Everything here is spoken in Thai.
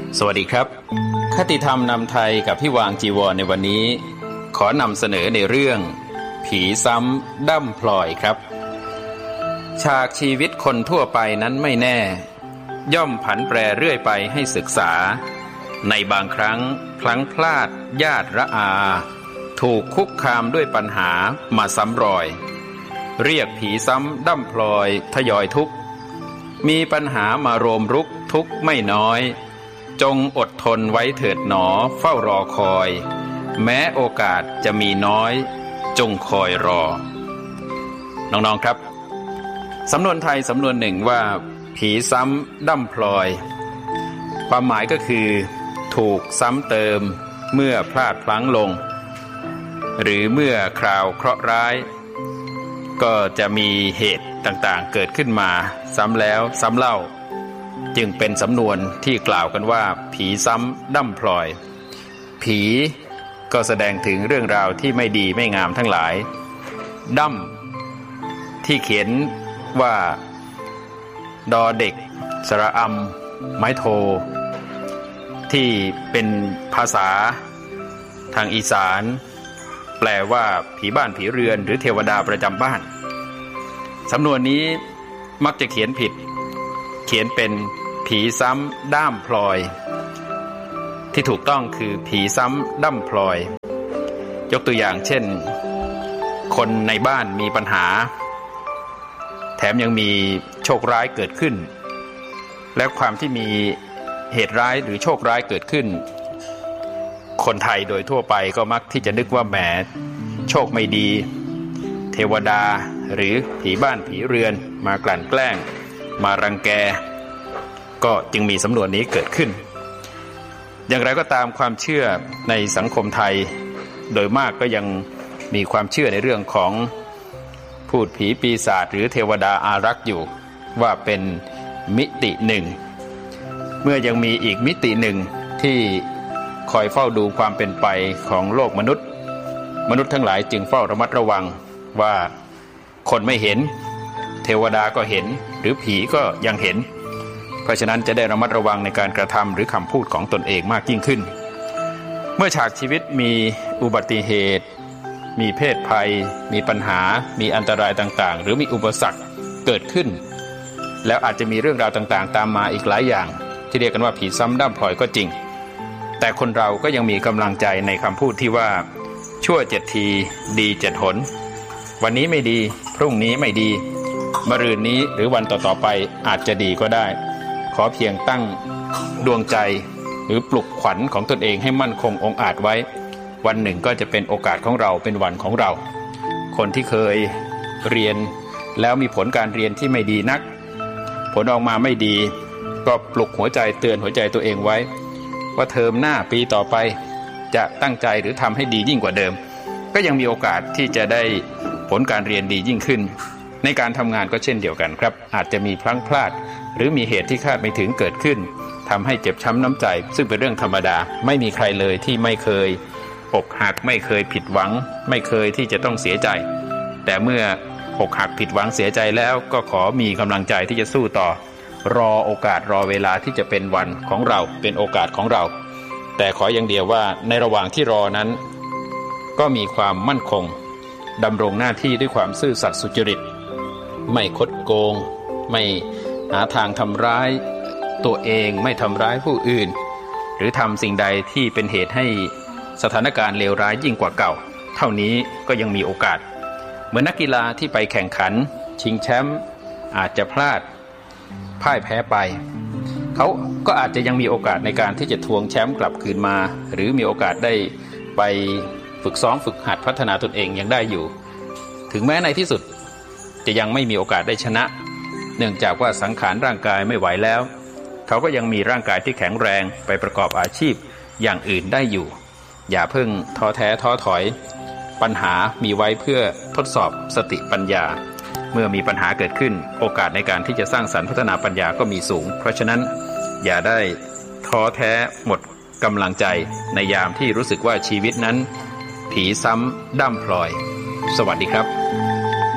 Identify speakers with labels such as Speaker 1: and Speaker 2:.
Speaker 1: สวัสดีครับคติธรรมนำไทยกับพี่วางจีวรในวันนี้ขอนำเสนอในเรื่องผีซ้ำดั้มพลอยครับฉากชีวิตคนทั่วไปนั้นไม่แน่ย่อมผันแปรเรื่อยไปให้ศึกษาในบางครั้งพลั้งพลาดญาติระอาถูกคุกคามด้วยปัญหามาซ้ำรอยเรียกผีซ้ำดั้มพลอยทยอยทุกข์มีปัญหามาโรมรุกทุกข์ไม่น้อยจงอดทนไว้เถิดหนอเฝ้ารอคอยแม้โอกาสจะมีน้อยจงคอยรอน้องๆครับสำนวนไทยสำนวนหนึ่งว่าผีซ้ำดั้มพลอยความหมายก็คือถูกซ้ำเติมเมื่อพลาดพลั้งลงหรือเมื่อคราวเคราะห์ร้ายก็จะมีเหตุต่างๆเกิดขึ้นมาซ้ำแล้วซ้ำเล่าจึงเป็นสำนวนที่กล่าวกันว่าผีซ้ำดั้มพลอยผีก็แสดงถึงเรื่องราวที่ไม่ดีไม่งามทั้งหลายดั้มที่เขียนว่าดอเด็กสระอำไม้โทที่เป็นภาษาทางอีสานแปลว่าผีบ้านผีเรือนหรือเทวดาประจำบ้านสำนวนนี้มักจะเขียนผิดเขียนเป็นผีซ้ำด้ามพลอยที่ถูกต้องคือผีซ้ำดั้มพลอยยกตัวอย่างเช่นคนในบ้านมีปัญหาแถมยังมีโชคร้ายเกิดขึ้นและความที่มีเหตุร้ายหรือโชคร้ายเกิดขึ้นคนไทยโดยทั่วไปก็มักที่จะนึกว่าแหมโชคไม่ดีเทวดาหรือผีบ้านผีเรือนมากลั่นแกล้งมารังแกก็จึงมีสำนวนนี้เกิดขึ้นอย่างไรก็ตามความเชื่อในสังคมไทยโดยมากก็ยังมีความเชื่อในเรื่องของพูดผีปีศาจหรือเทวดาอารักษ์อยู่ว่าเป็นมิติหนึ่งเมื่อยังมีอีกมิติหนึ่งที่คอยเฝ้าดูความเป็นไปของโลกมนุษย์ทั้งหลายจึงเฝ้าระมัดระวังว่าคนไม่เห็นเทวดาก็เห็นหรือผีก็ยังเห็นเพราะฉะนั้นจะได้ระมัดระวังในการกระทำหรือคำพูดของตนเองมากยิ่งขึ้นเมื่อฉากชีวิตมีอุบัติเหตุมีเพศภัยมีปัญหามีอันตรายต่างๆหรือมีอุปสรรคเกิดขึ้นแล้วอาจจะมีเรื่องราวต่างๆตามมาอีกหลายอย่างที่เรียกกันว่าผีซ้ำด้ามพลอยก็จริงแต่คนเราก็ยังมีกำลังใจในคำพูดที่ว่าชั่ว7ทีดี7หนวันนี้ไม่ดีพรุ่งนี้ไม่ดีมะรืนนี้หรือวันต่อๆไปอาจจะดีก็ได้ขอเพียงตั้งดวงใจหรือปลุกขวัญของตนเองให้มั่นคงองอาจไว้วันหนึ่งก็จะเป็นโอกาสของเราเป็นวันของเราคนที่เคยเรียนแล้วมีผลการเรียนที่ไม่ดีนักผลออกมาไม่ดีก็ปลุกหัวใจเตือนหัวใจตัวเองไว้ว่าเทอมหน้าปีต่อไปจะตั้งใจหรือทำให้ดียิ่งกว่าเดิมก็ยังมีโอกาสที่จะได้ผลการเรียนดียิ่งขึ้นในการทำงานก็เช่นเดียวกันครับอาจจะมีพลั้งพลาดหรือมีเหตุที่คาดไม่ถึงเกิดขึ้นทำให้เจ็บช้ำน้ำใจซึ่งเป็นเรื่องธรรมดาไม่มีใครเลยที่ไม่เคยอกหักไม่เคยผิดหวังไม่เคยที่จะต้องเสียใจแต่เมื่ออกหักผิดหวังเสียใจแล้วก็ขอมีกำลังใจที่จะสู้ต่อรอโอกาสรอเวลาที่จะเป็นวันของเราเป็นโอกาสของเราแต่ขออย่างเดียวว่าในระหว่างที่รอนั้นก็มีความมั่นคงดำรงหน้าที่ด้วยความซื่อสัตย์สุจริตไม่คดโกงไม่หาทางทำร้ายตัวเองไม่ทำร้ายผู้อื่นหรือทำสิ่งใดที่เป็นเหตุให้สถานการณ์เลวร้ายยิ่งกว่าเก่าเท่านี้ก็ยังมีโอกาสเหมือนนักกีฬาที่ไปแข่งขันชิงแชมป์อาจจะพลาดพ่ายแพ้ไปเขาก็อาจจะยังมีโอกาสในการที่จะทวงแชมป์กลับคืนมาหรือมีโอกาสได้ไปฝึกซ้อมฝึกหัดพัฒนาตนเองยังได้อยู่ถึงแม้ในที่สุดจะยังไม่มีโอกาสได้ชนะเนื่องจากว่าสังขารร่างกายไม่ไหวแล้วเขาก็ยังมีร่างกายที่แข็งแรงไปประกอบอาชีพอย่างอื่นได้อยู่อย่าเพิ่งท้อแท้ท้อถอยปัญหามีไว้เพื่อทดสอบสติปัญญาเมื่อมีปัญหาเกิดขึ้นโอกาสในการที่จะสร้างสรรค์พัฒนาปัญญาก็มีสูงเพราะฉะนั้นอย่าได้ท้อแท้หมดกำลังใจในยามที่รู้สึกว่าชีวิตนั้นผีซ้ำด้ามพลอยสวัสดีครับ